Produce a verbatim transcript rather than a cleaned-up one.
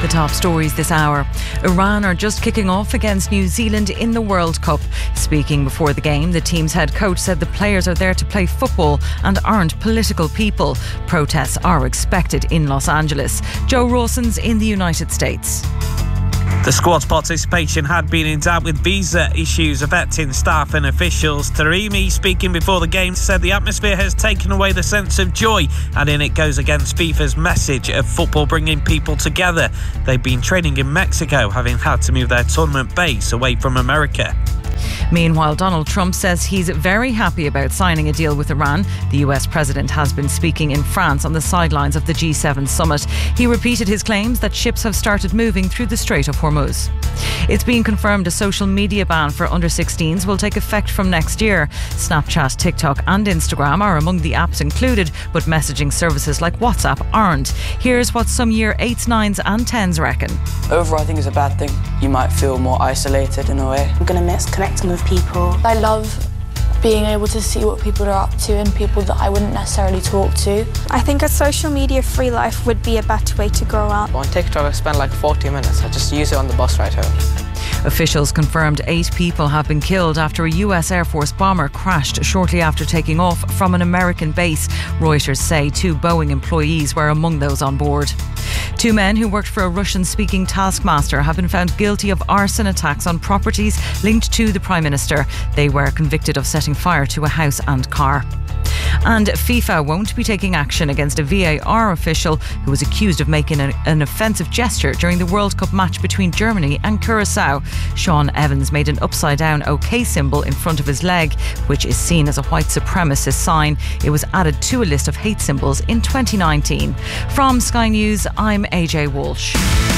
The top stories this hour. Iran are just kicking off against New Zealand in the World Cup. Speaking before the game, the team's head coach said the players are there to play football and aren't political people. Protests are expected in Los Angeles. Joe Rawson's in the United States. The squad's participation had been in doubt with visa issues affecting staff and officials. Taremi, speaking before the game, said the atmosphere has taken away the sense of joy, adding it goes against FIFA's message of football bringing people together. They've been training in Mexico, having had to move their tournament base away from America. Meanwhile, Donald Trump says he's very happy about signing a deal with Iran. The U S president has been speaking in France on the sidelines of the G seven summit. He repeated his claims that ships have started moving through the Strait of Hormuz. It's been confirmed a social media ban for under sixteens will take effect from next year. Snapchat, TikTok and Instagram are among the apps included, but messaging services like WhatsApp aren't. Here's what some year eights, nines and tens reckon. Overall, I think it's a bad thing. You might feel more isolated in a way. I'm going to miss connecting with people. I love being able to see what people are up to and people that I wouldn't necessarily talk to. I think a social media free life would be a better way to grow up. On TikTok I spend like forty minutes. I just use it on the bus ride home. Officials confirmed eight people have been killed after a U S Air Force bomber crashed shortly after taking off from an American base. Reuters say two Boeing employees were among those on board. Two men who worked for a Russian-speaking taskmaster have been found guilty of arson attacks on properties linked to the Prime Minister. They were convicted of setting fire to a house and car. And FIFA won't be taking action against a V A R official who was accused of making an, an offensive gesture during the World Cup match between Germany and Curacao. Sean Evans made an upside-down OK symbol in front of his leg, which is seen as a white supremacist sign. It was added to a list of hate symbols in twenty nineteen. From Sky News, I'm A J Walsh.